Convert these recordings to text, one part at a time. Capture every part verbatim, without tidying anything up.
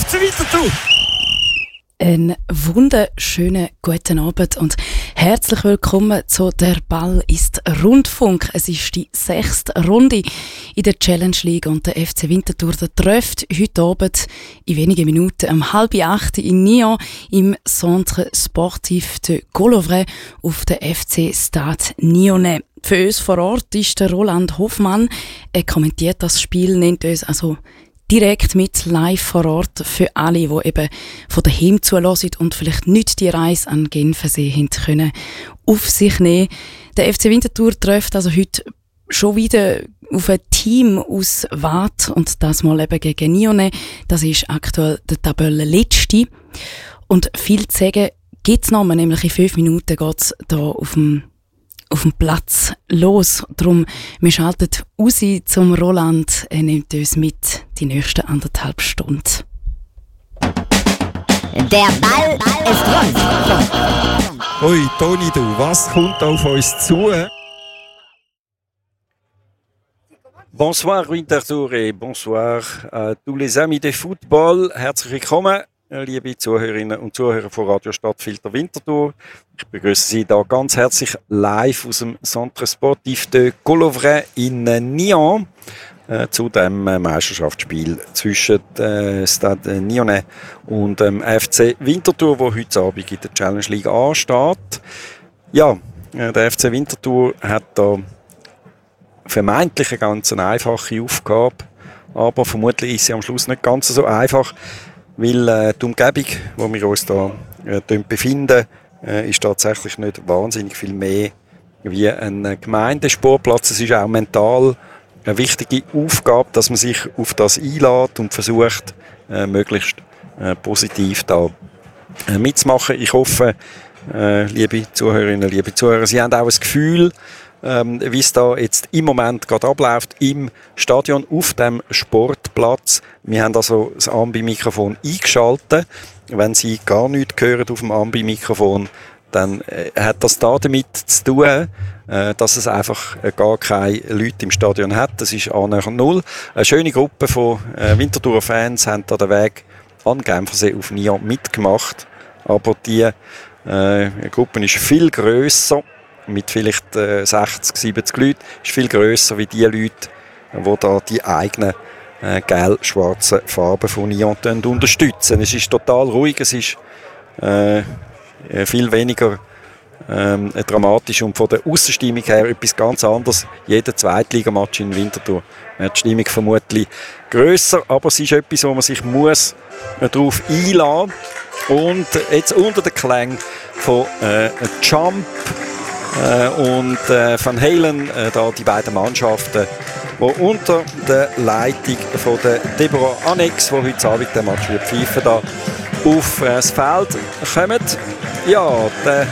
F C Winterthur. Einen wunderschönen guten Abend und herzlich willkommen zu «Der Ball ist Rundfunk». Es ist die sechste Runde in der Challenge League und der F C Winterthur der trifft heute Abend in wenigen Minuten um halb acht in Nyon im Centre Sportif de Collovray auf der F C Stade Nyonnais. Für uns vor Ort ist der Roland Hoffmann. Er kommentiert das Spiel, nennt uns also direkt mit live vor Ort für alle, die eben von daheim zuhören und vielleicht nicht die Reise an Genfersee haben können, auf sich nehmen. Der F C Winterthur trifft also heute schon wieder auf ein Team aus Waadt und das mal eben gegen Nyonnais. Das ist aktuell der Tabellenletzte. Und viel zu sagen gibt's noch, nämlich in fünf Minuten geht's da auf dem auf dem Platz los. Darum, wir schalten raus zum Roland. Er nimmt uns mit die nächsten anderthalb Stunden. Der Ball ist rund. Hoi, Toni, du, was kommt auf uns zu? Bonsoir Winterthur et bonsoir à tous les amis de football. Herzlich willkommen, liebe Zuhörerinnen und Zuhörer von Radio Stadtfilter Winterthur. Ich begrüße Sie da ganz herzlich live aus dem Centre Sportif de Collovray in Nyon äh, zu dem äh, Meisterschaftsspiel zwischen äh, Stade Nyonnais und dem ähm, F C Winterthur, wo heute Abend in der Challenge League ansteht. Ja, äh, der F C Winterthur hat da vermeintlich eine ganz einfache Aufgabe, aber vermutlich ist sie am Schluss nicht ganz so einfach. Weil äh, die Umgebung, wo wir uns da äh, befinden, äh, ist tatsächlich nicht wahnsinnig viel mehr wie ein Gemeindesportplatz. Es ist auch mental eine wichtige Aufgabe, dass man sich auf das einlädt und versucht, äh, möglichst äh, positiv da äh, mitzumachen. Ich hoffe, äh, liebe Zuhörerinnen, liebe Zuhörer, Sie haben auch ein Gefühl, Ähm, wie es da jetzt im Moment gerade abläuft im Stadion auf dem Sportplatz. Wir haben also das Ambi-Mikrofon eingeschaltet. Wenn Sie gar nichts hören auf dem Ambi-Mikrofon, dann äh, hat das da damit zu tun, äh, dass es einfach äh, gar keine Leute im Stadion hat. Das ist annähernd null. Eine schöne Gruppe von äh, Winterthurer Fans haben da den Weg an Genfersee auf Nyon mitgemacht. Aber die äh, Gruppe ist viel grösser, mit vielleicht äh, sechzig, siebzig Leuten, ist viel grösser wie die Leute, die da die eigenen äh, gelb-schwarzen Farben von Nyon unterstützen. Es ist total ruhig, es ist äh, viel weniger ähm, dramatisch und von der Aussenstimmung her etwas ganz anderes. Jeder Zweitligamatch in Winterthur hat die Stimmung vermutlich grösser, aber es ist etwas, wo man sich muss äh, darauf einlassen muss. Und jetzt unter den Klängen von äh, Jump Äh, und äh, Van Halen, äh, da die beiden Mannschaften, die unter der Leitung von der Deborah Annex, die heute Abend den Match wird pfeifen, da auf äh, das Feld kommen. Ja, der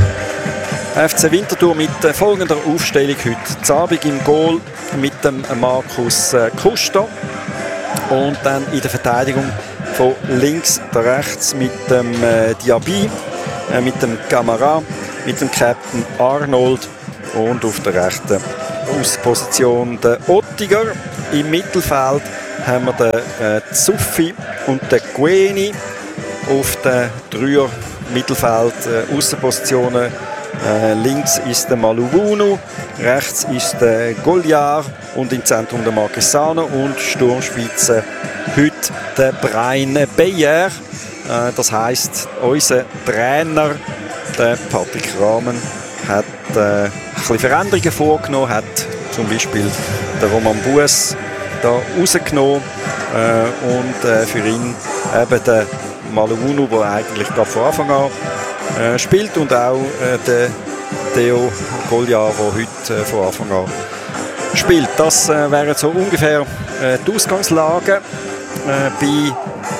F C Winterthur mit äh, folgender Aufstellung heute Abend im Goal mit dem Markus äh, Kuster und dann in der Verteidigung von links nach rechts mit dem äh, Diaby, äh, mit dem Camara, mit dem Captain Arnold und auf der rechten Außenposition der Ottiger. Im Mittelfeld haben wir den äh, Zuffi und den Gueni. Auf den Dreier Mittelfeld äh, Außenpositionen äh, links ist der Maluwunu, rechts ist der Goliard und im Zentrum der Marquesano und Sturmspitze heute der Brian Beyer. Äh, das heisst, unser Trainer der Patrick Rahmen hat äh, ein bisschen Veränderungen vorgenommen, hat zum Beispiel den Roman Buess da rausgenommen äh, und äh, für ihn eben den Maluwunu, der eigentlich gerade von Anfang an äh, spielt, und auch äh, den Theo Goliard, der heute äh, von Anfang an spielt. Das äh, wären so ungefähr äh, die Ausgangslage äh, bei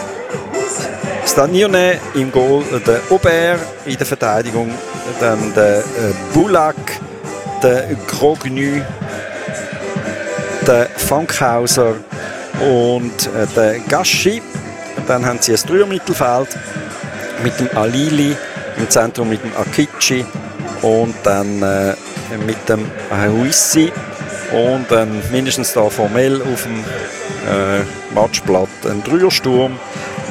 Stade Nyonnais. Im Goal der Aubert, in der Verteidigung dann der äh, Boulac, der Grognu, der Fankhauser und äh, der Gaschi. Dann haben sie ein Dreier-Mittelfeld mit dem Alili, im Zentrum mit dem Akici und dann äh, mit dem Ahuissi und ähm, mindestens da formell auf dem äh, Matchblatt ein Dreiersturm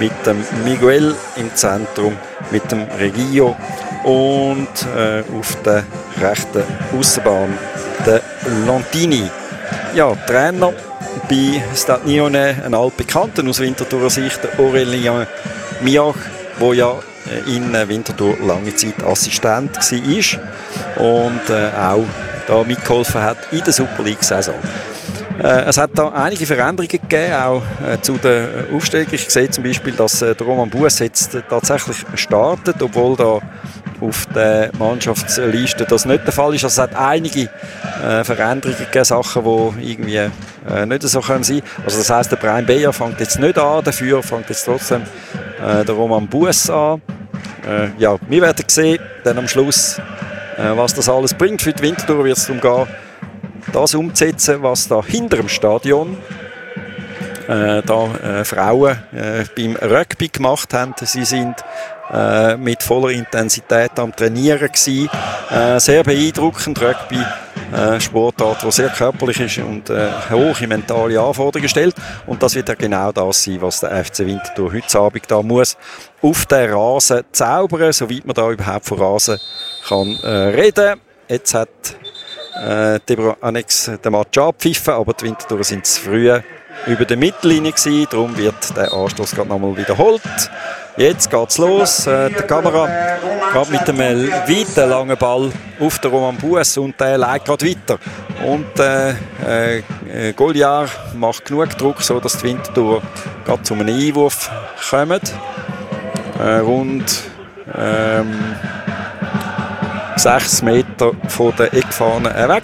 mit dem Miguel im Zentrum, mit dem Regio und äh, auf der rechten Aussenbahn der Lantini. Ja, Trainer bei Stade Nyonnais, ein altbekannter aus Winterthurer Sicht, Aurélien Miach, der ja in Winterthur lange Zeit Assistent war und äh, auch da mitgeholfen hat in der Super League-Saison. Äh, es hat da einige Veränderungen gegeben, auch äh, zu der Aufstellung. Ich sehe zum Beispiel, dass äh, der Roman Buess jetzt äh, tatsächlich startet, obwohl da auf der Mannschaftsliste das nicht der Fall ist. Also es hat einige äh, Veränderungen gegeben, Sachen, die irgendwie äh, nicht so können sein. Also das heisst, der Brian Beyer fängt jetzt nicht an, dafür fängt jetzt trotzdem äh, der Roman Buess an. Äh, ja, wir werden sehen, dann am Schluss, äh, was das alles bringt. Für die Winterthur wird es darum gehen, das umzusetzen, was da hinter dem Stadion äh, da äh, Frauen äh, beim Rugby gemacht haben. Sie sind äh, mit voller Intensität am Trainieren gewesen. Äh, sehr beeindruckend. Rugby, äh, Sportart, die sehr körperlich ist und äh, hohe mentale Anforderungen stellt. Und das wird ja genau das sein, was der F C Winterthur heute Abend da muss auf den Rasen zaubern, soweit man da überhaupt von Rasen kann äh, reden. Jetzt hat Äh, Deborah Annex den Match abpfiffen, aber die Winterthur sind zu früh über der Mittellinie gewesen, darum wird der Anstoß gerade nochmal wiederholt. Jetzt geht's los, äh, die Kamera gerade mit einem weiten langen Ball auf den Roman Buess und der leitet gerade weiter. Und äh, äh, Goliar macht genug Druck, so dass die Winterthur gerade zu einem Einwurf kommt. Äh, rund ähm, sechs Meter von der Eckfahne weg.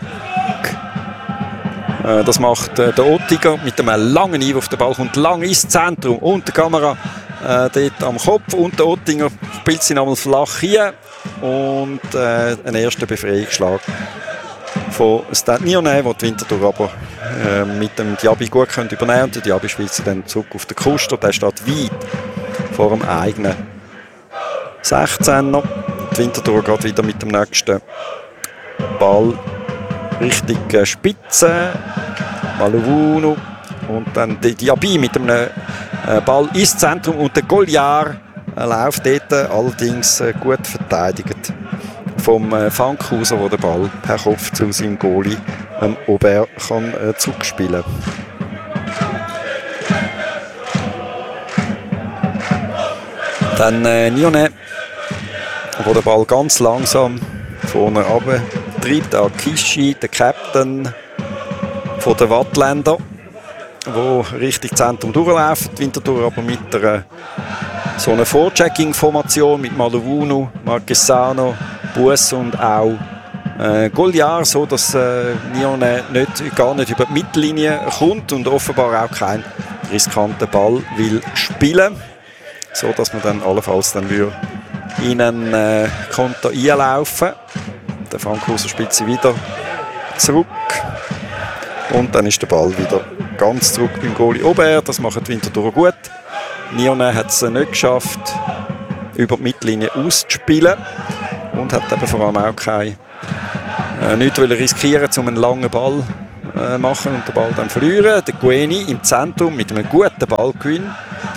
Äh, das macht äh, der Ottiger mit einem langen Einwurf. Der Ball kommt lang ins Zentrum und die Kamera äh, dort am Kopf. Und der Ottinger spielt sie nochmal flach hier. Und äh, ein erster Befreiungsschlag von Stade Nyonnais, wo die Winterthur aber äh, mit dem Diaby gut können übernehmen. Und der Diaby spielt sie dann zurück auf den Kuster. Der steht weit vor dem eigenen sechzehner. Die Winterthur geht wieder mit dem nächsten Ball Richtung Spitze. Maluvuno und dann die Diaby mit dem äh, Ball ins Zentrum und der Goliar äh, läuft dort, allerdings äh, gut verteidigt vom äh, Fankhauser, der den Ball per Kopf zu seinem Goalie ähm, Aubert kann äh, zurückspielen. Dann äh, Nyonnais, wo der Ball ganz langsam vorne runter treibt. Auch Kishi, der Captain von der Wattländer, der Richtung Zentrum durchläuft. Die Winterthur aber mit einer so einer Vorchecking-Formation mit Maluvuno, Marquesano, Buess und auch äh, Goliar, so dass äh, Nyonnais nicht, gar nicht über die Mittellinie kommt und offenbar auch keinen riskanten Ball will spielen, so dass man dann allenfalls dann würde in ein äh, Konto einlaufen. Der Fankhauser spielt sie wieder zurück. Und dann ist der Ball wieder ganz zurück beim Goalie Aubert. Das macht die Winterthur gut. Nyonnais hat es nicht geschafft, über die Mittellinie auszuspielen. Und hat eben vor allem auch kein, äh, nichts riskieren, um einen langen Ball äh, machen und den Ball dann verlieren. Der Gueni im Zentrum mit einem guten Ballgewinn.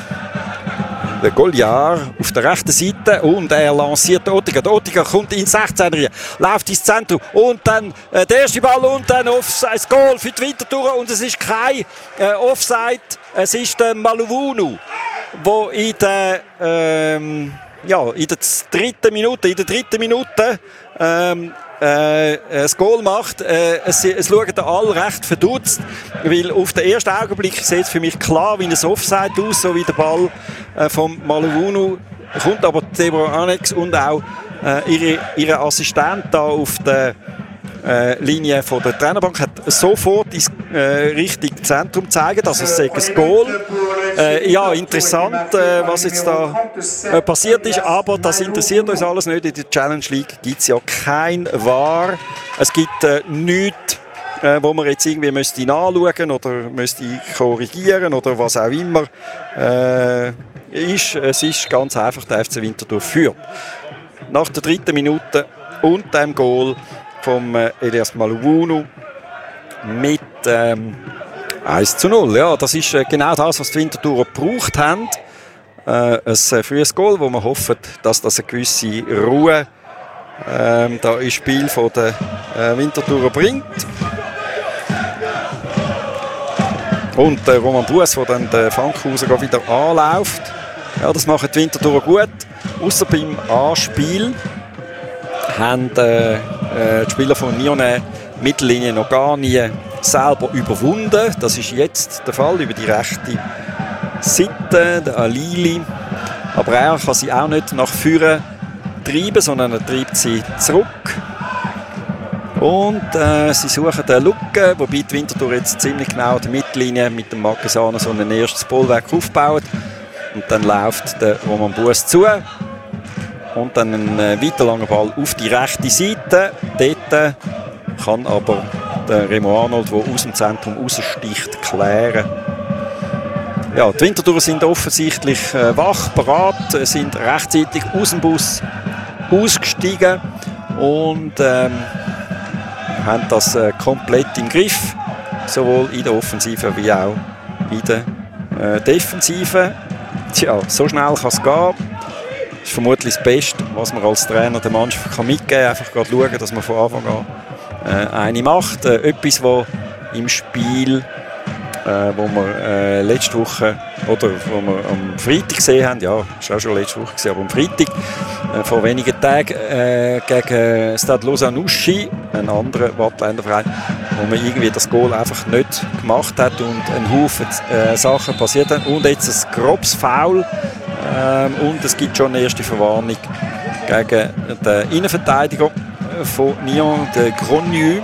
Der Goliar auf der rechten Seite und er lanciert den Ottiger. Der Ottiger kommt ins sechzehner, läuft ins Zentrum und dann äh, der erste Ball und dann Offside, Goal für die Winterthur und es ist kein äh, Offside, es ist der Maluvuno, der in der, ähm, ja, in der dritten Minute, in der dritten Minute ähm, äh, das Goal macht. Äh, es, es schauen da alle recht verdutzt, weil auf den ersten Augenblick sieht es für mich klar wie ein Offside aus, so wie der Ball äh, vom Maluvuno kommt, aber Deborah Annex und auch äh, ihre, ihre Assistent da auf der äh, Linie von der Trainerbank hat sofort ins äh, richtige Zentrum gezeigt, also es ist ein Goal. Äh, ja, interessant, äh, was jetzt da äh, passiert ist, aber das interessiert uns alles nicht. In der Challenge League gibt es ja kein V A R. Es gibt äh, nichts, äh, wo man jetzt irgendwie müsste nachschauen oder müsste korrigieren oder was auch immer. Äh, ist, es ist ganz einfach, der F C Winterthur führt. Nach der dritten Minute und dem Goal vom äh, Elias Maluvuno mit ähm, eins zu null. Ja, das ist äh, genau das, was die Winterthurer gebraucht haben. Äh, ein frühes Goal, wo wir hoffen, dass das eine gewisse Ruhe ähm, da ins Spiel von der äh, Winterthurer bringt. Und der Roman Buess, der dann den Fankhauser wieder anläuft. Ja, das machen die Winterthurer gut. Ausser beim Anspiel haben äh, äh, die Spieler von Nyon Mittellinie noch gar nie selber überwunden. Das ist jetzt der Fall über die rechte Seite, der Alili. Aber er kann sie auch nicht nach vorne treiben, sondern er treibt sie zurück. Und äh, sie suchen eine Lücke, wobei die Winterthur jetzt ziemlich genau die Mittellinie mit dem Marquesano so ein erstes Bollwerk aufbaut. Und dann läuft der Roman Buess zu. Und dann ein äh, weiter langer Ball auf die rechte Seite. Dort kann aber der Remo Arnold, der aus dem Zentrum raussticht, klären. Ja, die Winterthurer sind offensichtlich äh, wach, parat, sind rechtzeitig aus dem Bus ausgestiegen und ähm, haben das äh, komplett im Griff, sowohl in der Offensive wie auch in der äh, Defensive. Tja, so schnell kann es gehen. Das ist vermutlich das Beste, was man als Trainer der Mannschaft kann mitgeben kann. Einfach gerade schauen, dass man von Anfang an äh, eine macht. Äh, etwas, was im Spiel, äh, wo wir äh, letzte Woche oder wo wir am Freitag gesehen haben, ja, das war auch schon letzte Woche, gewesen, aber am Freitag, äh, vor wenigen Tagen äh, gegen Stade Lausanne-Uschi, einen anderen Wattländer Verein, wo man irgendwie das Goal einfach nicht gemacht hat und ein Haufen äh, Sachen passiert haben. Und jetzt ein grobes Foul ähm, und es gibt schon eine erste Verwarnung gegen den Innenverteidiger von Nyon, den Grognu.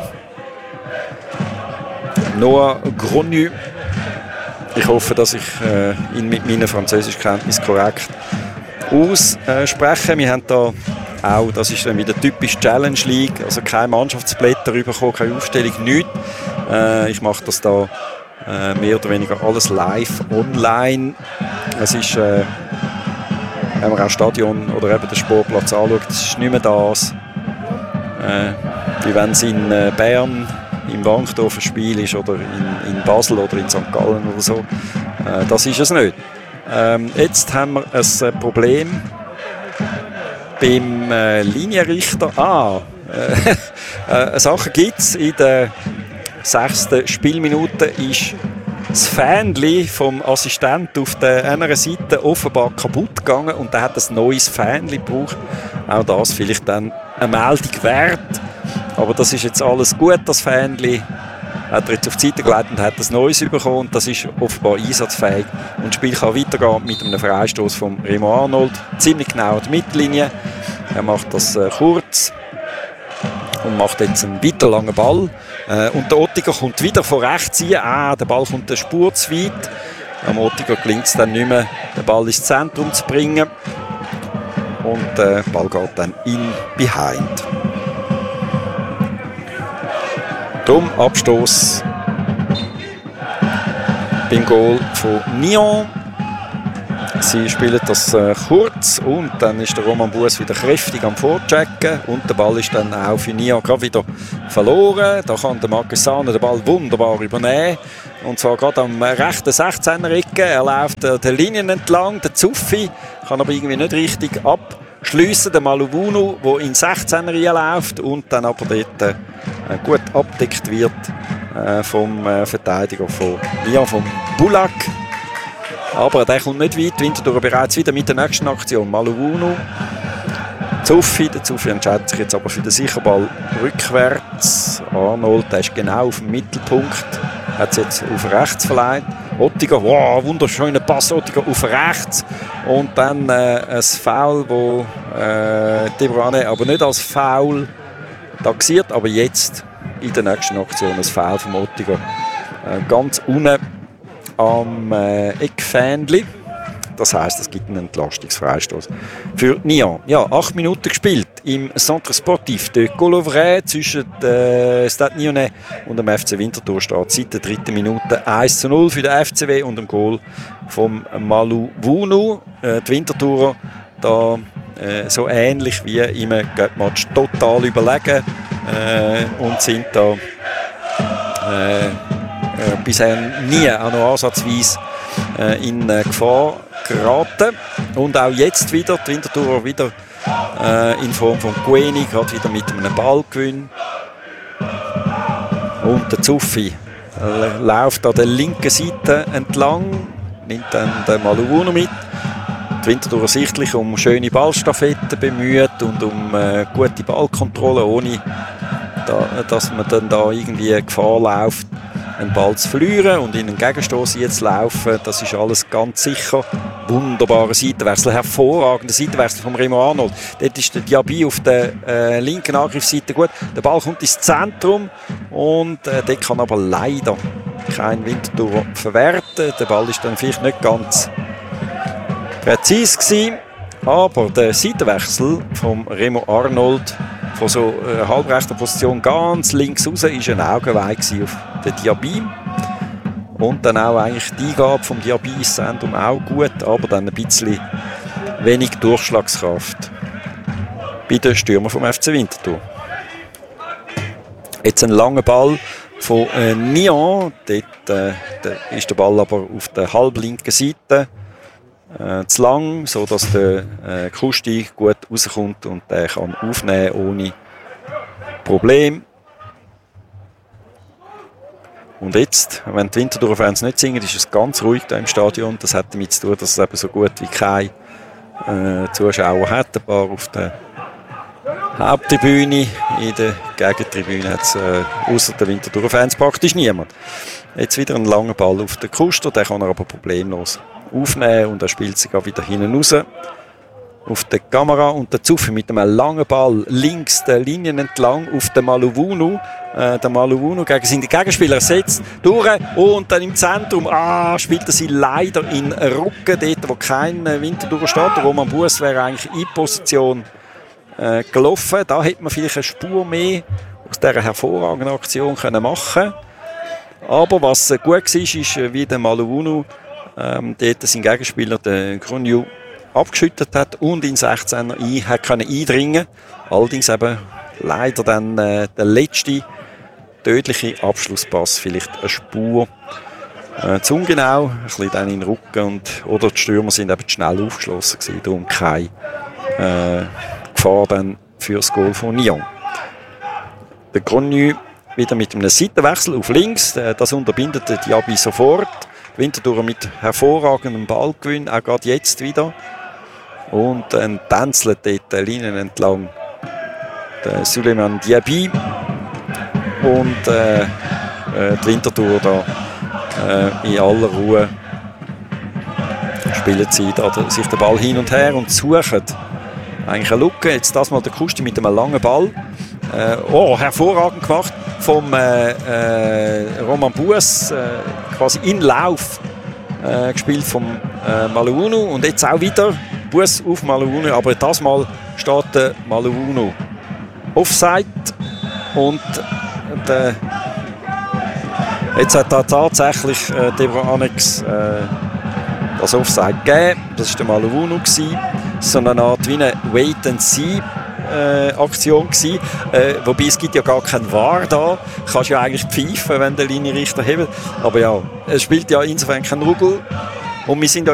Noah Grognu. Ich hoffe, dass ich äh, ihn mit meiner Französischkenntnis korrekt ausspreche. Wir haben da auch, das ist dann wieder typisch Challenge League, also keine Mannschaftsblätter bekommen, keine Aufstellung, nichts. Äh, ich mache das da äh, mehr oder weniger alles live online. Es ist, äh, wenn man auch Stadion oder eben den Sportplatz anschaut, es ist nicht mehr das, äh, wie wenn es in äh, Bern im Wankdorfer Spiel ist oder in, in Basel oder in Sankt Gallen oder so. Äh, das ist es nicht. Ähm, jetzt haben wir ein Problem beim äh, Linienrichter. Ah, äh, eine Sache gibt es. In der sechsten Spielminute ist das Fähnchen vom Assistenten auf der anderen Seite offenbar kaputt gegangen und er hat ein neues Fähnchen gebraucht. Auch das vielleicht dann eine Meldung wert. Aber das ist jetzt alles gut, das Fähnchen. Hat er jetzt auf die Seite gelegt und hat ein neues bekommen. Und das ist offenbar einsatzfähig. Und das Spiel kann weitergehen mit einem Freistoß von Remo Arnold. Ziemlich genau an die Mittellinie. Er macht das äh, kurz und macht jetzt einen weiter langen Ball. Äh, und der Ottiger kommt wieder von rechts rein. Ah, der Ball kommt eine Spur zu weit. Am Ottiger gelingt es dann nicht mehr, den Ball ins Zentrum zu bringen. Und der Ball geht dann in Behind. Darum Abstoß beim Goal von Nyon. Sie spielen das äh, kurz und dann ist der Roman Buess wieder kräftig am Vorchecken und der Ball ist dann auch für Nyon gerade wieder verloren. Da kann der Marquesano den Ball wunderbar übernehmen und zwar gerade am rechten sechzehner-Ecke. Er läuft äh, der Linien entlang, der Zuffi kann aber irgendwie nicht richtig abschliessen. Der Maluvunu, der in sechzehner reinläuft und dann aber dort äh, gut abdeckt wird äh, vom äh, Verteidiger von Nyon, vom Bulak. Aber der kommt nicht weit. Winterthur bereits wieder mit der nächsten Aktion. Maluvunu. Zuffi. Der Zuffi entscheidet sich jetzt aber für den Sicherball rückwärts. Arnold, der ist genau auf dem Mittelpunkt. Hat es jetzt auf rechts verleiht. Ottiger, wow, wunderschöner Pass. Ottiger auf rechts. Und dann äh, ein Foul, wo äh, De Bruyne aber nicht als Foul taxiert, aber jetzt in der nächsten Aktion ein Foul von Ottiger. Äh, ganz unten am äh, Eckfähnli. Das heisst, es gibt einen Entlastungsfreistoß für Nyon. Ja, acht Minuten gespielt im Centre Sportif de Collovray zwischen äh, Stade Nyonnais und dem F C Winterthur steht seit der dritten Minute eins zu null für den F C W und dem Goal vom Maluvunu. Äh, die Winterthurer da äh, so ähnlich wie im Match total überlegen äh, und sind da äh, äh, bisher nie auch noch ansatzweise äh, in äh, Gefahr geraten. Und auch jetzt wieder, die Winterthurer wieder äh, in Form von Gueni, gerade wieder mit einem Ballgewinn. Und der Zuffi äh, läuft an der linken Seite entlang, nimmt dann den Maluvuno mit. Die Winterthurer sichtlich um schöne Ballstaffetten bemüht und um äh, gute Ballkontrolle, ohne da, dass man dann da irgendwie Gefahr läuft, einen Ball zu verlieren und in einen Gegenstoß jetzt laufen. Das ist alles ganz sicher. Wunderbarer Seitenwechsel, hervorragender Seitenwechsel von Remo Arnold. Dort ist der Diaby auf der äh, linken Angriffsseite gut. Der Ball kommt ins Zentrum und äh, dort kann aber leider kein Winterthurer verwerten. Der Ball ist dann vielleicht nicht ganz präzise gewesen, aber der Seitenwechsel von Remo Arnold von so einer halbrechten Position ganz links raus ist ein Augenweih auf den Diaby. Und dann auch eigentlich die Eingabe vom Diaby ins Zentrum auch gut, aber dann ein bisschen wenig Durchschlagskraft bei den Stürmern vom F C Winterthur. Jetzt ein langer Ball von äh, Nian. Dort äh, der ist der Ball aber auf der halblinken Seite äh, zu lang, sodass der äh, Kusti gut rauskommt und der kann aufnehmen ohne Problem. Und jetzt, wenn die Winterthur-Fans nicht singen, ist es ganz ruhig hier im Stadion. Das hat damit zu tun, dass es eben so gut wie keine äh, Zuschauer hat. Ein paar auf der Haupttribüne, in der Gegentribüne hat es äh, außer den Winterthur-Fans praktisch niemand. Jetzt wieder ein langer Ball auf den Kuster, den kann er aber problemlos aufnehmen und er spielt sich wieder hinten raus auf der Kamera und der Zuffi mit einem langen Ball links der Linien entlang auf den Maluvuno. Äh, der Maluvuno gegen seine Gegenspieler setzt durch und dann im Zentrum ah, spielt er sie leider in Rücken, dort wo kein Winterthur steht. Der Roman Buess wäre eigentlich in Position äh, gelaufen. Da hätte man vielleicht eine Spur mehr aus dieser hervorragenden Aktion können machen. Aber was äh, gut war, ist, äh, wie der Maluvuno ähm, dort sein Gegenspieler, der Grunju, abgeschüttet hat und in sechzehner ein, hat können eindringen. Allerdings eben leider dann äh, der letzte tödliche Abschlusspass vielleicht eine Spur äh, zu ungenau, ein bisschen dann in den Rücken und oder die Stürmer sind eben schnell aufgeschlossen gewesen, darum keine äh, Gefahr dann für das Goal von Nyon. Der Grogny wieder mit einem Seitenwechsel auf links, äh, das unterbindet der Diaby sofort. Winterthur mit hervorragendem Ballgewinn, auch gerade jetzt wieder. Und dann tänzelt dort die Linien entlang der Suleiman Diaby. Und äh, äh, die Winterthur da äh, in aller Ruhe spielen sie da sich den Ball hin und her und suchen eigentlich eine Lücke. Jetzt das mal der Kusti mit einem langen Ball. Äh, oh, hervorragend gemacht vom äh, äh, Roman Buess, äh, quasi in Lauf äh, gespielt vom äh, Maluvuno und jetzt auch wieder Buess auf Maluvuno, aber das Mal steht der Maluvuno Offside und der, jetzt hat da tatsächlich äh, Deborah Annex äh, das Offside gegeben, das war der Maluvuno gewesen, sondern eine Art wie eine Wait-and-See Äh, Aktion gsi, äh, wobei es gibt ja gar keinen V A R da. Du kannst ja eigentlich pfeifen, wenn der Linienrichter hebt. Aber ja, es spielt ja insofern kein Rugel. Und wir sind ja